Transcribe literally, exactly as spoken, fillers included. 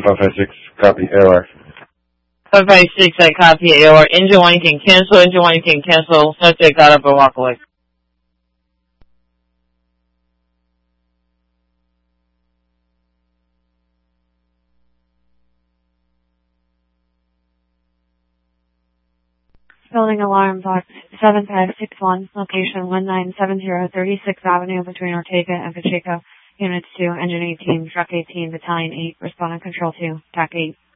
five five six, copy, A O R. five five six, I copy, A O R. Engine one, you can cancel, engine one, you can cancel. Subject got up and walk away. Building alarm box seven five six one, location one nine seven zero thirty-sixth Avenue between Ortega and Pacheco. Units two, Engine eighteen, Truck eighteen, Battalion eight, Respondent Control two, T A C eight.